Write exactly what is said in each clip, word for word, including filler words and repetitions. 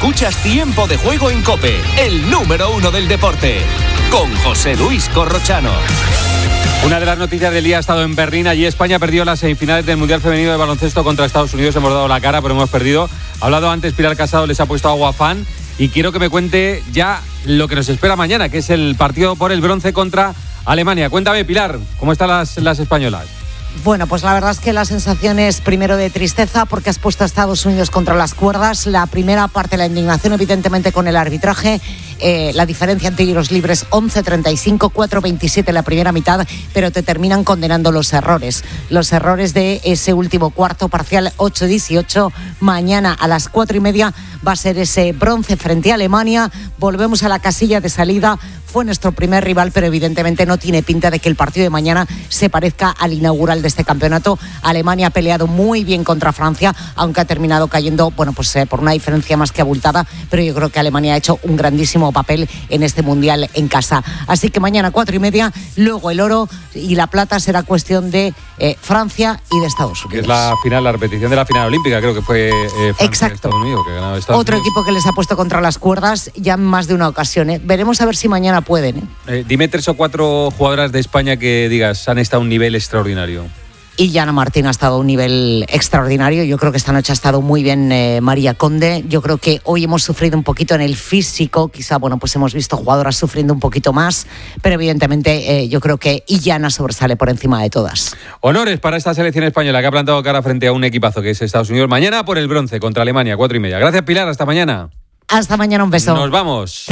Escuchas Tiempo de Juego en COPE, el número uno del deporte, con José Luis Corrochano. Una de las noticias del día ha estado en Berlín. Allí España perdió las semifinales del Mundial Femenino de Baloncesto contra Estados Unidos. Hemos dado la cara, pero hemos perdido. Ha hablado antes Pilar Casado, les ha puesto agua fan. Y quiero que me cuente ya lo que nos espera mañana, que es el partido por el bronce contra Alemania. Cuéntame, Pilar, ¿cómo están las, las españolas? Bueno, pues la verdad es que la sensación es primero de tristeza porque has puesto a Estados Unidos contra las cuerdas. La primera parte, la indignación evidentemente con el arbitraje, eh, la diferencia en tiros libres once treinta y cinco, cuatro veintisiete la primera mitad, pero te terminan condenando los errores. Los errores de ese último cuarto parcial ocho dieciocho. Mañana a las cuatro y media va a ser ese bronce frente a Alemania. Volvemos a la casilla de salida. Fue nuestro primer rival, pero evidentemente no tiene pinta de que el partido de mañana se parezca al inaugural de este campeonato. Alemania ha peleado muy bien contra Francia, aunque ha terminado cayendo, bueno, pues eh, por una diferencia más que abultada, pero yo creo que Alemania ha hecho un grandísimo papel en este mundial en casa. Así que mañana cuatro y media, luego el oro y la plata será cuestión de eh, Francia y de Estados Unidos. Que es la final, la repetición de la final olímpica, creo que fue eh, Francia. Exacto. Estados Unidos, que ganaba Estados Otro Unidos. equipo que les ha puesto contra las cuerdas ya en más de una ocasión. ¿eh? Veremos a ver si mañana pueden. ¿eh? Eh, dime tres o cuatro jugadoras de España que digas han estado a un nivel extraordinario. Y Yana Martín ha estado a un nivel extraordinario. Yo creo que esta noche ha estado muy bien eh, María Conde. Yo creo que hoy hemos sufrido un poquito en el físico. Quizá, bueno, pues hemos visto jugadoras sufriendo un poquito más. Pero evidentemente eh, yo creo que Yana sobresale por encima de todas. Honores para esta selección española que ha plantado cara frente a un equipazo que es Estados Unidos. Mañana por el bronce contra Alemania, cuatro y media. Gracias, Pilar. Hasta mañana. Hasta mañana, un beso. Nos vamos.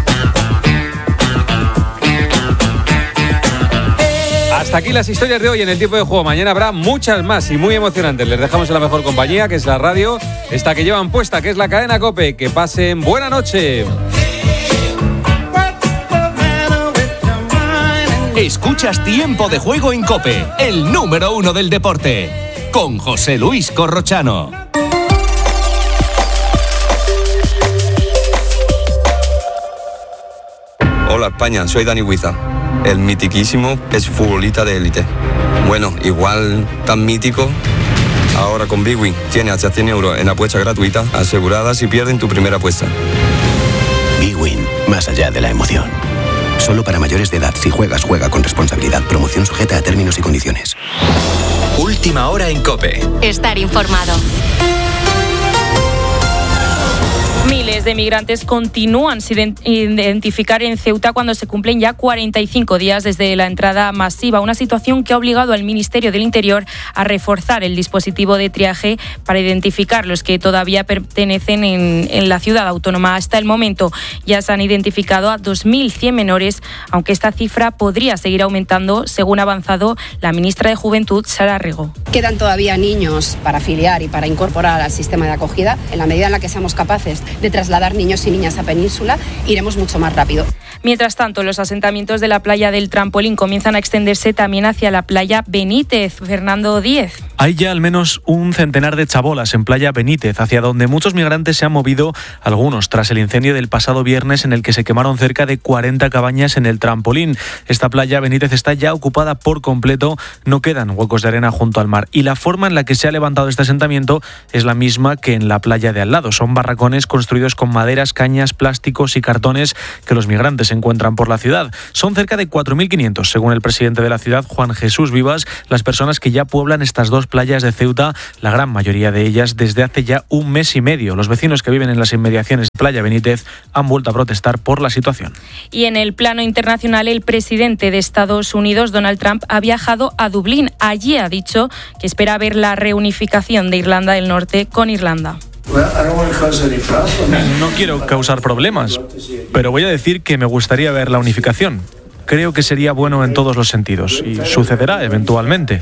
Hasta aquí las historias de hoy en el Tiempo de Juego. Mañana habrá muchas más y muy emocionantes. Les dejamos en la mejor compañía, que es la radio, esta que llevan puesta, que es la cadena COPE. Que pasen buena noche. Escuchas Tiempo de Juego en COPE, el número uno del deporte, con José Luis Corrochano. Hola España, soy Dani Huiza, el mitiquísimo exfutbolista de élite. Bueno, igual tan mítico, ahora con Big Win tiene hasta cien euros en apuestas gratuitas aseguradas si pierden tu primera apuesta. Big Win, más allá de la emoción. Solo para mayores de edad. Si juegas, juega con responsabilidad. Promoción sujeta a términos y condiciones. Última hora en COPE. Estar informado. Miles de migrantes continúan sin identificar en Ceuta cuando se cumplen ya cuarenta y cinco días desde la entrada masiva, una situación que ha obligado al Ministerio del Interior a reforzar el dispositivo de triaje para identificar los que todavía pertenecen en, en la ciudad autónoma. Hasta el momento ya se han identificado a dos mil cien menores, aunque esta cifra podría seguir aumentando, según ha avanzado la ministra de Juventud, Sara Rego. Quedan todavía niños para afiliar y para incorporar al sistema de acogida. En la medida en la que seamos capaces de trasladar niños y niñas a Península, iremos mucho más rápido. Mientras tanto, los asentamientos de la playa del Trampolín comienzan a extenderse también hacia la playa Benítez. Fernando Díez. Hay ya al menos un centenar de chabolas en playa Benítez, hacia donde muchos migrantes se han movido, algunos tras el incendio del pasado viernes en el que se quemaron cerca de cuarenta cabañas en el Trampolín. Esta playa Benítez está ya ocupada por completo, no quedan huecos de arena junto al mar. Y la forma en la que se ha levantado este asentamiento es la misma que en la playa de al lado. Son barracones construidos con maderas, cañas, plásticos y cartones que los migrantes encuentran por la ciudad. Son cerca de cuatro mil quinientos, según el presidente de la ciudad, Juan Jesús Vivas, las personas que ya pueblan estas dos playas de Ceuta, la gran mayoría de ellas desde hace ya un mes y medio. Los vecinos que viven en las inmediaciones de Playa Benítez han vuelto a protestar por la situación. Y en el plano internacional, el presidente de Estados Unidos, Donald Trump, ha viajado a Dublín. Allí ha dicho que espera ver la reunificación de Irlanda del Norte con Irlanda. No quiero causar problemas, pero voy a decir que me gustaría ver la unificación. Creo que sería bueno en todos los sentidos y sucederá eventualmente.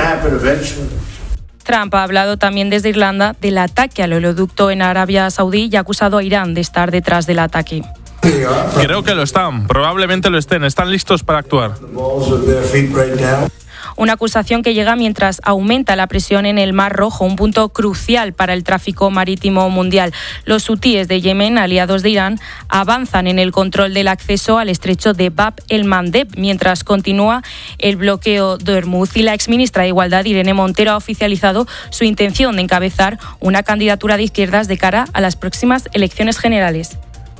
Trump ha hablado también desde Irlanda del ataque al oleoducto en Arabia Saudí y ha acusado a Irán de estar detrás del ataque. Creo que lo están, probablemente lo estén, están listos para actuar. Una acusación que llega mientras aumenta la presión en el Mar Rojo, un punto crucial para el tráfico marítimo mundial. Los hutíes de Yemen, aliados de Irán, avanzan en el control del acceso al estrecho de Bab el-Mandeb, mientras continúa el bloqueo de Hormuz. Y la exministra de Igualdad, Irene Montero, ha oficializado su intención de encabezar una candidatura de izquierdas de cara a las próximas elecciones generales.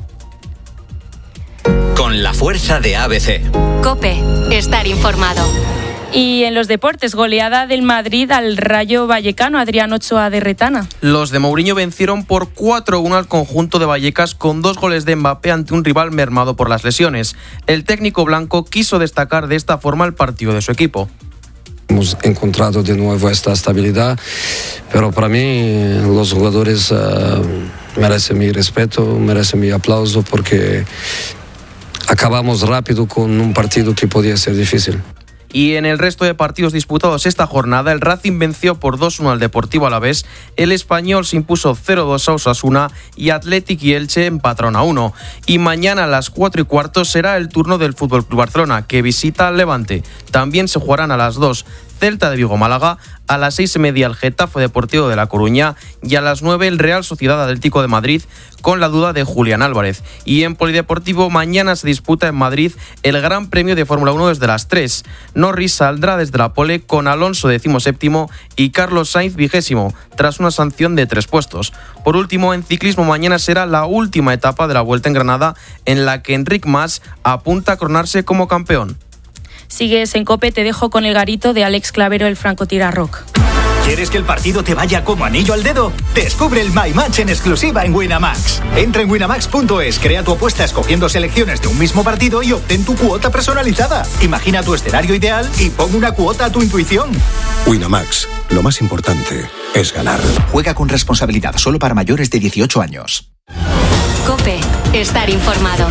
Con la fuerza de A B C. COPE. Estar informado. Y en los deportes, goleada del Madrid al Rayo Vallecano. Adrián Ochoa de Retana. Los de Mourinho vencieron por cuatro uno al conjunto de Vallecas con dos goles de Mbappé ante un rival mermado por las lesiones. El técnico blanco quiso destacar de esta forma el partido de su equipo. Hemos encontrado de nuevo esta estabilidad, pero para mí los jugadores uh, merecen mi respeto, merecen mi aplauso porque acabamos rápido con un partido que podía ser difícil. Y en el resto de partidos disputados esta jornada, el Racing venció por dos uno al Deportivo Alavés, el Español se impuso cero dos a Osasuna y Athletic y Elche empataron a uno. Y mañana a las cuatro y cuarto será el turno del F C Barcelona, que visita al Levante. También se jugarán a las dos Celta de Vigo Málaga, a las seis y media el Getafe Deportivo de La Coruña y a las nueve el Real Sociedad Atlético de Madrid, con la duda de Julián Álvarez. Y en Polideportivo mañana se disputa en Madrid el Gran Premio de Fórmula uno desde las tres. Norris saldrá desde la pole con Alonso decimoséptimo y Carlos Sainz vigésimo, tras una sanción de tres puestos. Por último, en ciclismo mañana será la última etapa de la Vuelta en Granada, en la que Enric Mas apunta a coronarse como campeón. Sigues en COPE, te dejo con el garito de Alex Clavero, el francotira rock. ¿Quieres que el partido te vaya como anillo al dedo? Descubre el My Match en exclusiva en Winamax. Entra en winamax punto es, crea tu apuesta escogiendo selecciones de un mismo partido y obtén tu cuota personalizada. Imagina tu escenario ideal y pon una cuota a tu intuición. Winamax, lo más importante es ganar. Juega con responsabilidad, solo para mayores de dieciocho años. COPE. Estar informado.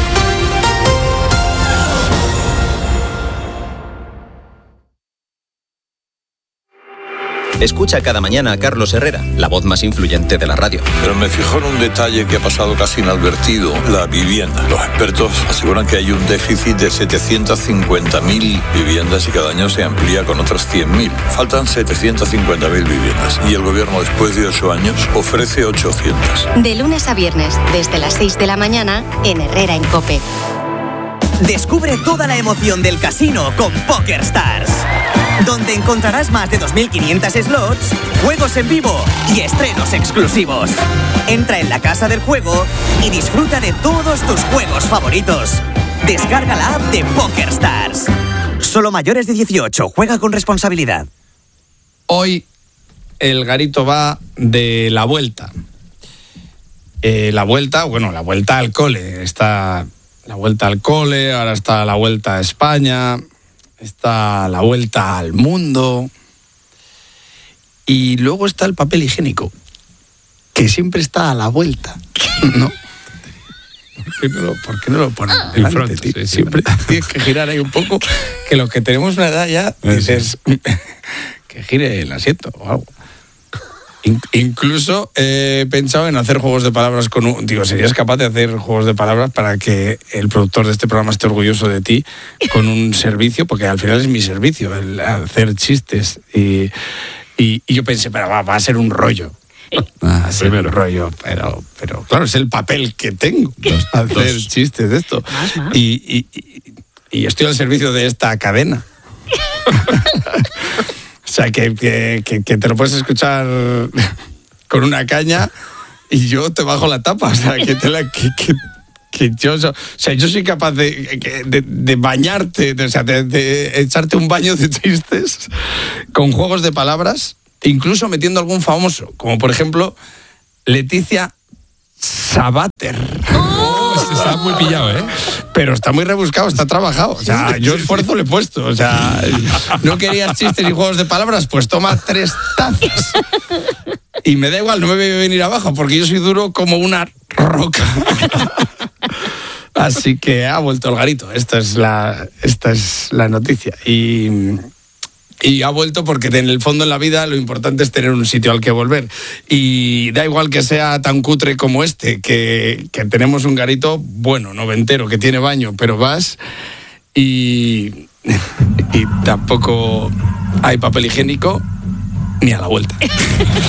Escucha cada mañana a Carlos Herrera, la voz más influyente de la radio. Pero me fijo en un detalle que ha pasado casi inadvertido: la vivienda. Los expertos aseguran que hay un déficit de setecientas cincuenta mil viviendas y cada año se amplía con otras cien mil. Faltan setecientas cincuenta mil viviendas y el gobierno, después de ocho años, ofrece ochocientas. De lunes a viernes, desde las seis de la mañana, en Herrera en COPE. Descubre toda la emoción del casino con PokerStars, donde encontrarás más de dos mil quinientos slots, juegos en vivo y estrenos exclusivos. Entra en la casa del juego y disfruta de todos tus juegos favoritos. Descarga la app de PokerStars. Solo mayores de dieciocho, juega con responsabilidad. Hoy el garito va de la vuelta. Eh, la vuelta, bueno, la vuelta al cole. Está la vuelta al cole, ahora está la vuelta a España, está la vuelta al mundo. Y luego está el papel higiénico, que siempre está a la vuelta, ¿no? ¿Por qué no lo, por qué no lo ponen El front, sí, sí, siempre tienes que girar ahí un poco, que los que tenemos una edad ya, dices, que gire el asiento o algo. In- incluso he pensado en hacer juegos de palabras con un... Digo, ¿serías capaz de hacer juegos de palabras para que el productor de este programa esté orgulloso de ti con un servicio? Porque al final es mi servicio, el hacer chistes. Y, y, y yo pensé, pero va, va a ser un rollo. Va a ser un rollo, pero, pero claro, es el papel que tengo, hacer chistes de esto. Más, más. Y, y, y, y estoy al servicio de esta cadena. O sea, que, que, que, que te lo puedes escuchar con una caña y yo te bajo la tapa. O sea, que, te la, que, que, que yo, o sea, yo soy capaz de, de, de bañarte, de, o sea, de, de echarte un baño de chistes con juegos de palabras, incluso metiendo algún famoso, como por ejemplo Leticia Sabater. Está muy pillado, ¿eh? Pero está muy rebuscado, está trabajado. O sea, yo esfuerzo le he puesto. O sea, no querías chistes y juegos de palabras, pues toma tres tazas. Y me da igual, no me voy a venir abajo, porque yo soy duro como una roca. Así que ha vuelto el garito. Esta es la, esta es la noticia. Y... Y ha vuelto porque en el fondo en la vida lo importante es tener un sitio al que volver. Y da igual que sea tan cutre como este, que, que tenemos un garito, bueno, noventero, que tiene baño, pero vas y, y tampoco hay papel higiénico ni a la vuelta.